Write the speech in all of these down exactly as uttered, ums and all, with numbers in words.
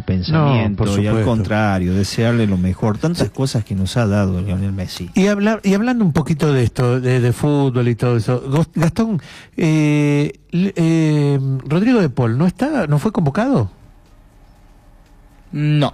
pensamiento, No, por y al supuesto. contrario, desearle lo mejor, tantas cosas que nos ha dado Lionel Messi. Y, hablar, y hablando un poquito de esto, de, de fútbol y todo eso, Gos- Gastón, eh, l- eh, Rodrigo de Paul, ¿no está, no fue convocado? No.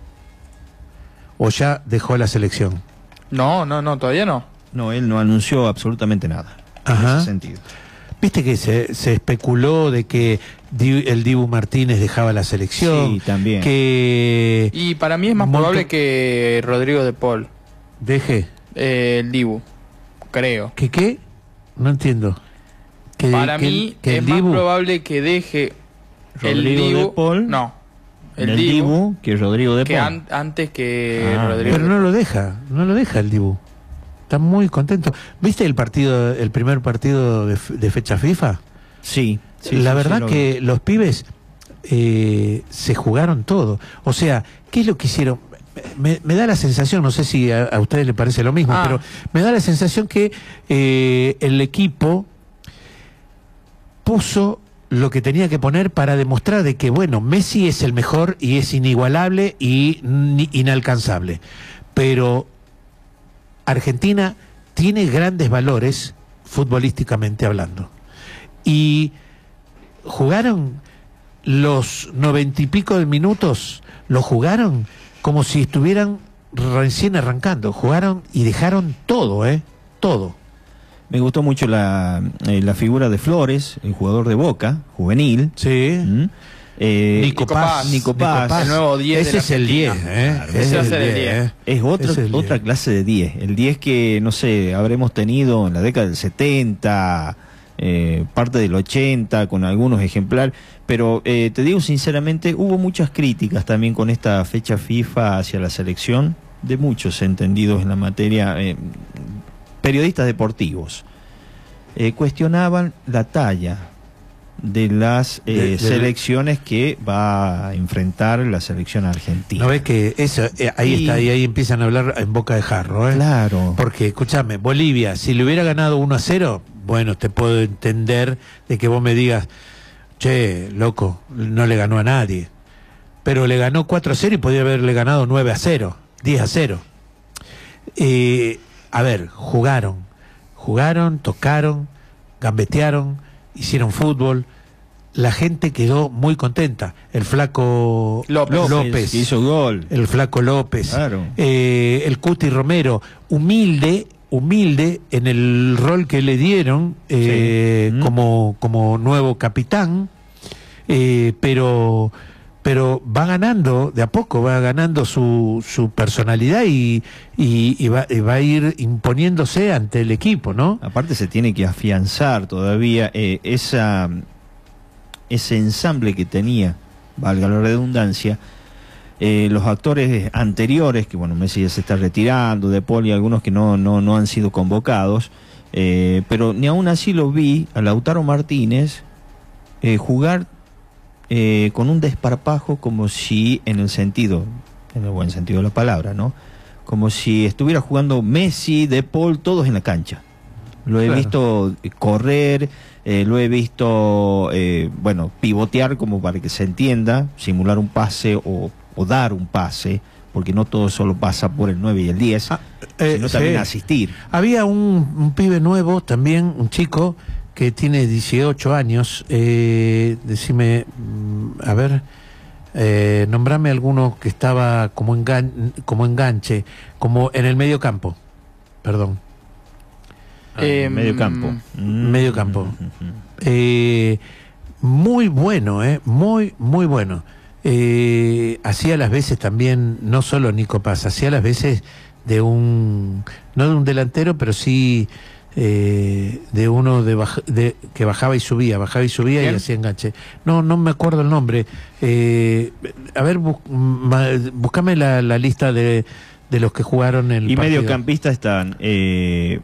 ¿O ya dejó la selección? No, no, no, todavía no. No, él no anunció absolutamente nada en Ajá. ese sentido. Viste que se, se especuló de que Di- el Dibu Martínez dejaba la selección. Sí, también. Que Y para mí es más Monto- probable que Rodrigo de Paul, deje. eh, el Dibu, creo. ¿Que qué? No entiendo. Que, Para que- mí que es el más Dibu- probable que deje el Rodrigo Dibu, de Paul. no, el, El Dibu, Dibu, que Rodrigo de que Paul. an- antes que Ah, Rodrigo. Pero de no Paul. lo deja, no lo deja el Dibu. Está muy contento. ¿Viste el partido, el primer partido de, f- de fecha FIFA? Sí. sí, La sí, verdad sí, lo- que los pibes eh, se jugaron todo. O sea, ¿qué es lo que hicieron? Me, me da la sensación, no sé si a, a ustedes les parece lo mismo, Ah. pero me da la sensación que eh, el equipo puso lo que tenía que poner para demostrar de que, bueno, Messi es el mejor y es inigualable y ni- inalcanzable. Pero Argentina tiene grandes valores futbolísticamente hablando. Y jugaron los noventa y pico de minutos, lo jugaron como si estuvieran recién arrancando. Jugaron y dejaron todo, ¿eh? Todo. Me gustó mucho la, eh, la figura de Flores, el jugador de Boca, juvenil. Sí. ¿Mm? Eh, Nico Paz. Nico Paz. El nuevo diez Ese de la es el Argentina. diez, ¿eh? Claro, Ese ese es va a el ser el diez, diez. ¿eh? Es otra, Es el otra diez. clase de diez. El diez que, no sé, habremos tenido en la década del setenta, eh, parte del ochenta, con algunos ejemplares. Pero eh, te digo sinceramente, hubo muchas críticas también con esta fecha FIFA hacia la selección, de muchos entendidos en la materia, eh, periodistas deportivos. Eh, cuestionaban la talla de las eh, De- de- selecciones que va a enfrentar la selección argentina. ¿No ves que eso, eh, ahí Y- está, y ahí empiezan a hablar en boca de jarro, ¿eh? Claro. Porque, escúchame, Bolivia, si le hubiera ganado uno a cero, bueno, te puedo entender de que vos me digas, che, loco, no le ganó a nadie. Pero le ganó cuatro a cero y podía haberle ganado nueve a cero, diez a cero. Eh, a ver, jugaron, jugaron, tocaron, gambetearon, hicieron fútbol. La gente quedó muy contenta. El flaco López. López, que hizo gol. el flaco López, Claro. eh, el Cuti Romero, humilde, humilde en el rol que le dieron eh, Sí. Mm. como, como nuevo capitán, eh, pero pero va ganando, de a poco va ganando su, su personalidad y, y, y va, y va a ir imponiéndose ante el equipo, ¿no? Aparte se tiene que afianzar todavía eh, esa ese ensamble que tenía, valga la redundancia, eh, los actores anteriores, que bueno, Messi ya se está retirando, De Paul y algunos que no, no, no han sido convocados, eh, pero ni aún así lo vi a Lautaro Martínez eh, jugar eh, con un desparpajo como si, en el sentido, en el buen sentido de la palabra, ¿no? Como si estuviera jugando Messi, De Paul, todos en la cancha. Lo he Claro. visto correr, eh, lo he visto, eh, bueno, pivotear como para que se entienda, simular un pase o, o dar un pase, porque no todo solo pasa por el nueve y el diez, Ah, eh, sino sí. también asistir. Había un, un pibe nuevo también, un chico que tiene dieciocho años, eh, decime, mm, a ver, eh, nombrame alguno que estaba como, engan como enganche, como en el medio campo, perdón, Ah, Eh, medio campo. mm, medio campo. Mm, mm, mm. eh, muy bueno, eh, muy, muy bueno. Eh, hacía las veces también, no solo Nico Paz, hacía las veces de un, no de un delantero, pero sí eh, de uno de, baj- de que bajaba y subía, bajaba y subía ¿Quién? y hacía enganche. No, no me acuerdo el nombre. Eh, a ver, bus- ma- búscame la, la lista de, de los que jugaron el Y partido. mediocampistas están, eh,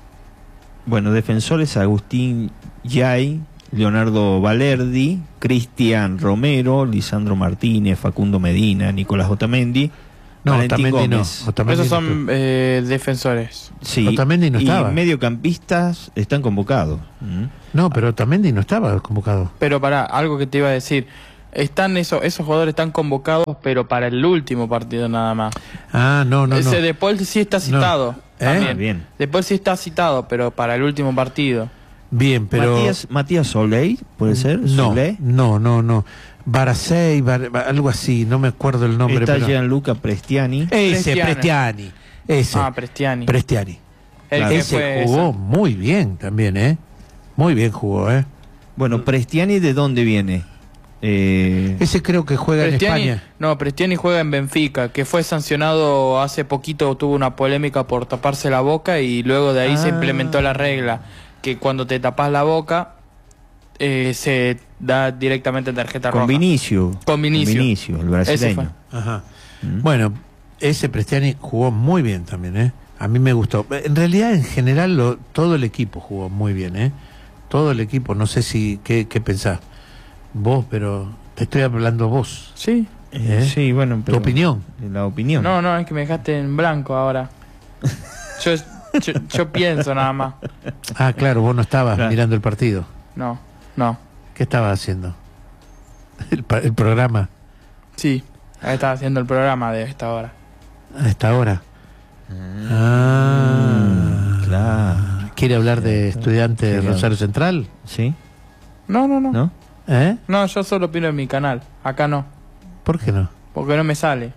bueno, defensores Agustín Yay, Leonardo Valerdi, Cristian Romero, Lisandro Martínez, Facundo Medina, Nicolás Otamendi, No, Valentín Otamendi no. Gómez. Otamendi Esos no son eh, defensores. Sí, Otamendi no y estaba. mediocampistas están convocados. ¿Mm? No, pero Otamendi no estaba convocado. Pero para algo que te iba a decir, están esos, esos jugadores están convocados, pero para el último partido nada más. Ah, no, no, no. Ese De Paul sí está citado. ¿Eh? También. Bien. De Paul sí está citado, pero para el último partido. Bien, pero... Matías, Matías Souley, ¿puede ser? No, Souley. no, no, no. Barasei, Bar- algo así, no me acuerdo el nombre. Está pero... Gianluca Prestiani. Ese, Prestiani. Prestiani. Ese, Ah, Prestiani. Prestiani. El Claro. que Ese fue jugó ese. muy bien también, ¿eh? Muy bien jugó, ¿eh? Bueno, Prestiani, ¿de dónde viene? Eh, Ese creo que juega Prestiani, en España. no, Prestiani juega en Benfica, que fue sancionado hace poquito, tuvo una polémica por taparse la boca y luego de ahí se Ah. implementó la regla que cuando te tapas la boca eh, se da directamente tarjeta con roja. Vinicio. Con Vinicio. el brasileño. Ese Ajá. Mm. Bueno, ese Prestiani jugó muy bien también, ¿eh? A mí me gustó. En realidad, en general, lo, todo el equipo jugó muy bien, ¿eh? Todo el equipo. No sé si qué, qué pensás vos, pero te estoy hablando vos. Sí. Eh, ¿Eh? Sí, bueno. Tu opinión. La opinión. No, no, es que me dejaste en blanco ahora. Yo, yo, yo pienso nada más. Ah, claro, vos no estabas Claro. mirando el partido. No, no. ¿Qué estabas haciendo? El, pa- el programa Sí, ahí estaba haciendo el programa de esta hora. a esta hora. Mm, Ah, claro. ¿Quiere hablar de Cierto. estudiante de Quería- Rosario Central? ¿Sí? No, no, no. No, ¿No? ¿Eh? yo solo opino en mi canal. Acá no, ¿Por qué no? porque no me sale.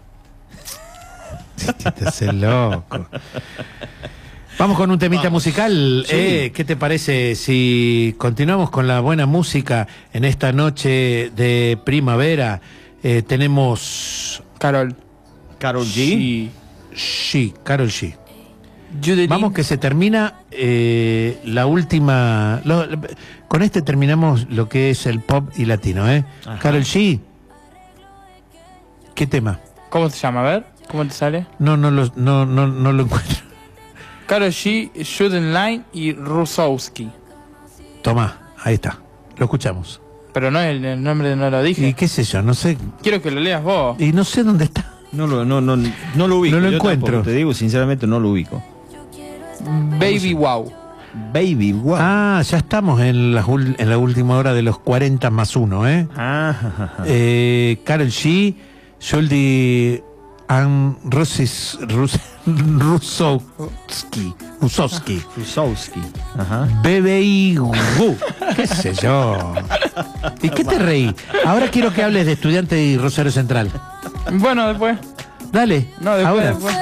Te haces loco. Vamos con un temita musical. Sí. Eh, ¿Qué te parece si continuamos con la buena música en esta noche de primavera? Eh, tenemos Carol. Karol G. Sí. Sí, Karol G. Judy Vamos que se termina eh, la última... lo- lo- con este terminamos lo que es el pop y latino, ¿eh? Ajá. Karol G. ¿Qué tema? ¿Cómo se llama? A ver, ¿cómo te sale? No, no lo, no, no, no lo encuentro. Karol G, Shooting Line y Rusowski. Tomá, ahí está. Lo escuchamos. Pero no, el, el nombre no lo Y dije. qué sé yo, no sé. Quiero que lo leas vos. Y no sé dónde está. No lo, no, no, no lo ubico. No lo Yo encuentro. tampoco, te digo, sinceramente, no lo ubico. Baby Wow. Baby, wow. Ah, ya estamos en la, ul- en la última hora de los cuarenta más uno, ¿eh? Ah, ja, ja, ja. eh Karol G, Joldi and Rusis, Rus, Rusowski, Rusowski, Rusowski. Ajá. B B I Gu, qué sé yo. ¿Y qué te reí? Ahora quiero que hables de Estudiante y Rosario Central. Bueno, después. Dale, No, después, ahora. después.